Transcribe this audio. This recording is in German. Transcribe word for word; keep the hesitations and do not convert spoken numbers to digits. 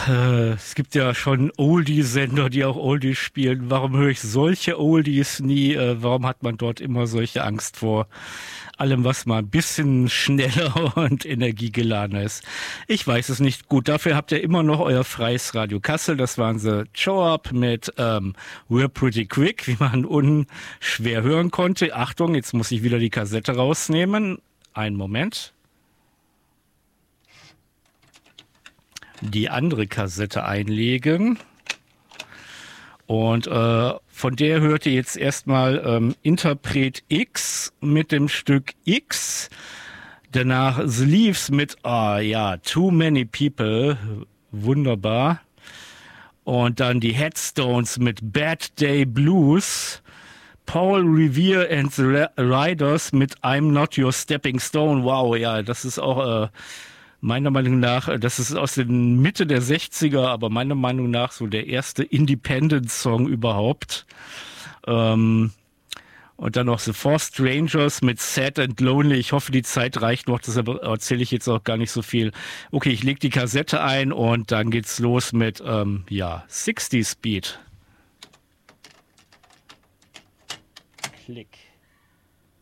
äh, es gibt ja schon Oldie-Sender, die auch Oldies spielen. Warum höre ich solche Oldies nie? Äh, warum hat man dort immer solche Angst vor allem, was mal ein bisschen schneller und energiegeladener ist? Ich weiß es nicht. Gut, dafür habt ihr immer noch euer freies Radio Kassel. Das waren sie Joe-Up mit ähm, We're Pretty Quick, wie man unschwer hören konnte. Achtung, jetzt muss ich wieder die Kassette rausnehmen. Einen Moment. Die andere Kassette einlegen. Und äh, von der hört ihr jetzt erstmal ähm, Interpret X mit dem Stück X. Danach The Leaves mit, ah ja, Too Many People. Wunderbar. Und dann die Headstones mit Bad Day Blues. Paul Revere and the Riders mit I'm Not Your Stepping Stone. Wow, ja, das ist auch... Äh, meiner Meinung nach, das ist aus den Mitte der sechziger, aber meiner Meinung nach so der erste Independent-Song überhaupt. Ähm, und dann noch The Four Strangers mit Sad and Lonely. Ich hoffe, die Zeit reicht noch, deshalb erzähle ich jetzt auch gar nicht so viel. Okay, ich lege die Kassette ein und dann geht's los mit, ähm, ja, sechzig Speed. Klick.